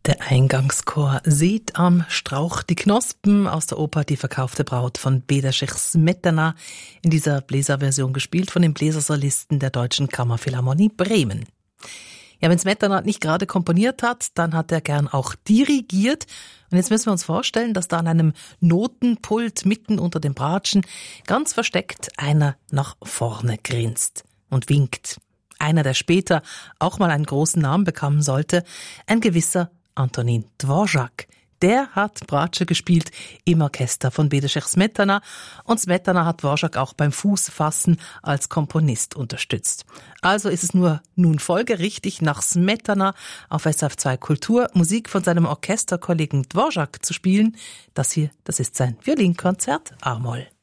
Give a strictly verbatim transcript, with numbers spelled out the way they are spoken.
Der Eingangschor sieht am Strauch die Knospen aus der Oper Die verkaufte Braut von Bedřich Smetana, in dieser Bläserversion gespielt von den Bläsersolisten der Deutschen Kammerphilharmonie Bremen. Ja, wenn Smetana nicht gerade komponiert hat, dann hat er gern auch dirigiert. Und jetzt müssen wir uns vorstellen, dass da an einem Notenpult mitten unter den Bratschen ganz versteckt einer nach vorne grinst und winkt. Einer, der später auch mal einen großen Namen bekommen sollte, ein gewisser Antonín Dvořák. Der hat Bratsche gespielt im Orchester von Bedřich Smetana und Smetana hat Dvořák auch beim Fußfassen als Komponist unterstützt. Also ist es nur nun folgerichtig, nach Smetana auf S R F zwei Kultur Musik von seinem Orchesterkollegen Dvořák zu spielen. Das hier, das ist sein Violinkonzert A-Moll.